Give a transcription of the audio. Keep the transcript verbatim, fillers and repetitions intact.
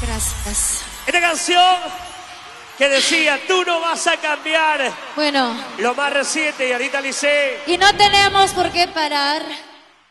Gracias. Esta canción que decía, tú no vas a cambiar. Bueno. Lo más reciente, y ahorita Lice. Y no tenemos por qué parar.